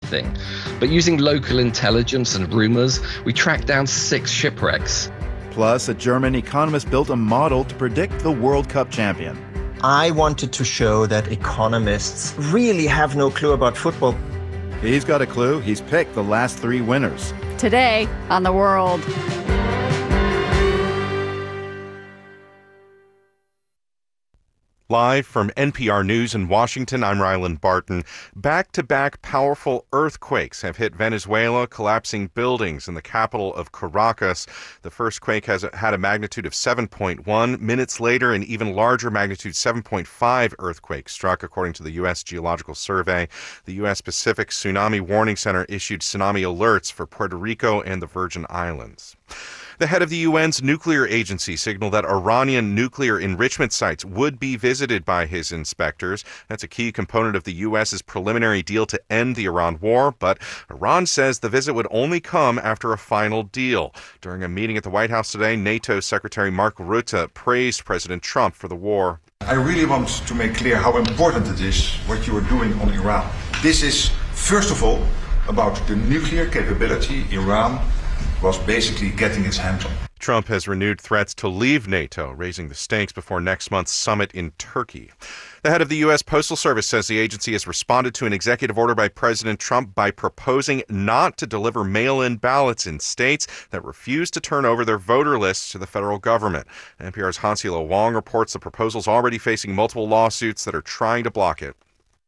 anything. But using local intelligence and rumors, we tracked down 6 shipwrecks. Plus, a German economist built a model to predict the World Cup champion. I wanted to show that economists really have no clue about football. He's got a clue. He's picked the last 3 winners. Today on The World. Live from NPR News in Washington, I'm Ryland Barton. Back-to-back powerful earthquakes have hit Venezuela, collapsing buildings in the capital of Caracas. The first quake had a magnitude of 7.1. Minutes later, an even larger magnitude 7.5 earthquake struck, according to the U.S. Geological Survey. The U.S. Pacific Tsunami Warning Center issued tsunami alerts for Puerto Rico and the Virgin Islands. The head of the UN's nuclear agency signaled that Iranian nuclear enrichment sites would be visited by his inspectors. That's a key component of the U.S.'s preliminary deal to end the Iran war, but Iran says the visit would only come after a final deal. During a meeting at the White House today, NATO Secretary Mark Rutte praised President Trump for the war. I really want to make clear how important it is what you are doing on Iran. This is, first of all, about the nuclear capability Iran was basically getting its hands on. Trump has renewed threats to leave NATO, raising the stakes before next month's summit in Turkey. The head of the U.S. Postal Service says the agency has responded to an executive order by President Trump by proposing not to deliver mail-in ballots in states that refuse to turn over their voter lists to the federal government. NPR's Hansila Wong reports the proposal's already facing multiple lawsuits that are trying to block it.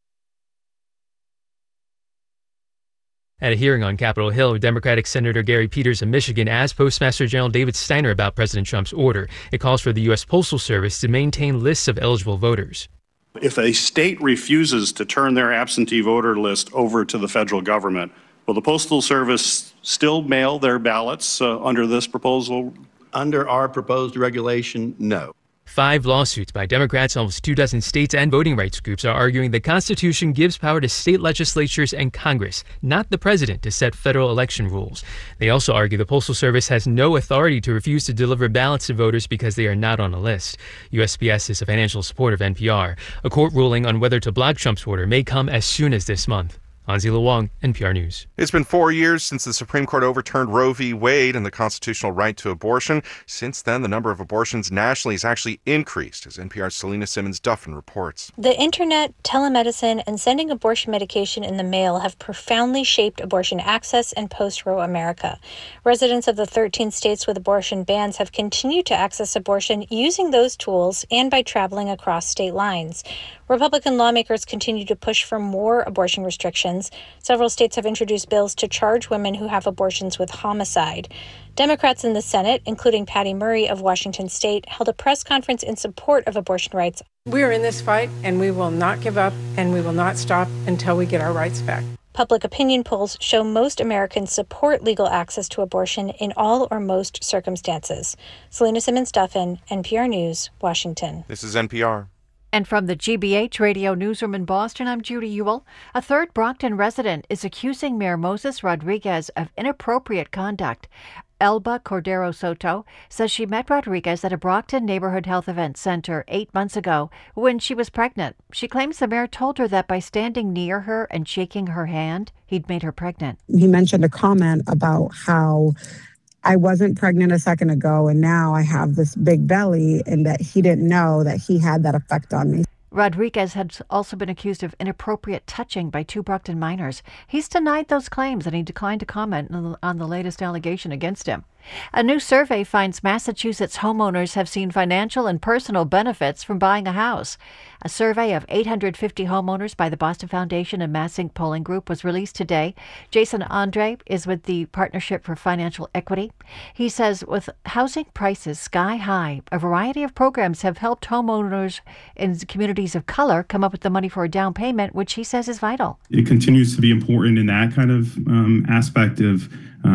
At a hearing on Capitol Hill, Democratic Senator Gary Peters of Michigan asked Postmaster General David Steiner about President Trump's order. It calls for the U.S. Postal Service to maintain lists of eligible voters. If a state refuses to turn their absentee voter list over to the federal government, will the Postal Service still mail their ballots under this proposal? Under our proposed regulation, no. 5 lawsuits by Democrats in almost 24 states and voting rights groups are arguing the Constitution gives power to state legislatures and Congress, not the president, to set federal election rules. They also argue the Postal Service has no authority to refuse to deliver ballots to voters because they are not on a list. USPS is a financial supporter of NPR. A court ruling on whether to block Trump's order may come as soon as this month. Hansila Wong, NPR News. It's been 4 years since the Supreme Court overturned Roe v. Wade and the constitutional right to abortion. Since then, the number of abortions nationally has actually increased, as NPR's Selena Simmons-Duffin reports. The internet, telemedicine, and sending abortion medication in the mail have profoundly shaped abortion access in post-Roe America. Residents of the 13 states with abortion bans have continued to access abortion using those tools and by traveling across state lines. Republican lawmakers continue to push for more abortion restrictions. Several states have introduced bills to charge women who have abortions with homicide. Democrats in the Senate, including Patty Murray of Washington State, held a press conference in support of abortion rights. We are in this fight, and we will not give up, and we will not stop until we get our rights back. Public opinion polls show most Americans support legal access to abortion in all or most circumstances. Selena Simmons-Duffin, NPR News, Washington. This is NPR. And from the GBH Radio Newsroom in Boston, I'm Judy Ewell. A third Brockton resident is accusing Mayor Moses Rodriguez of inappropriate conduct. Elba Cordero Soto says she met Rodriguez at a Brockton Neighborhood Health Event Center 8 months ago when she was pregnant. She claims the mayor told her that by standing near her and shaking her hand, he'd made her pregnant. He mentioned a comment about how I wasn't pregnant a second ago, and now I have this big belly, and that he didn't know that he had that effect on me. Rodriguez had also been accused of inappropriate touching by 2 Brockton minors. He's denied those claims, and he declined to comment on the latest allegation against him. A new survey finds Massachusetts homeowners have seen financial and personal benefits from buying a house. A survey of 850 homeowners by the Boston Foundation and MassInc Polling Group was released today. Jason Andre is with the Partnership for Financial Equity. He says with housing prices sky high, a variety of programs have helped homeowners in communities of color come up with the money for a down payment, which he says is vital. It continues to be important in that kind of aspect of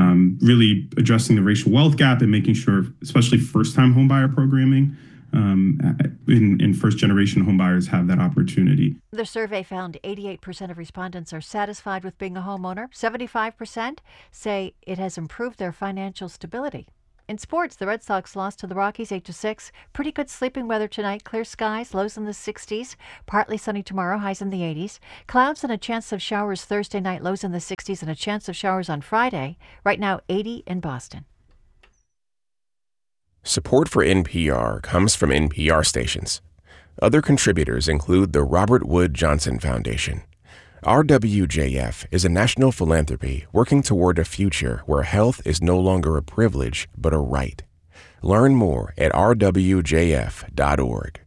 really addressing the racial wealth gap and making sure, especially first-time homebuyer programming, in first-generation homebuyers have that opportunity. The survey found 88% of respondents are satisfied with being a homeowner. 75% say it has improved their financial stability. In sports, the Red Sox lost to the Rockies 8-6. Pretty good sleeping weather tonight. Clear skies, lows in the 60s. Partly sunny tomorrow, highs in the 80s. Clouds and a chance of showers Thursday night, lows in the 60s, and a chance of showers on Friday. Right now, 80 in Boston. Support for NPR comes from NPR stations. Other contributors include the Robert Wood Johnson Foundation. RWJF is a national philanthropy working toward a future where health is no longer a privilege but a right. Learn more at rwjf.org.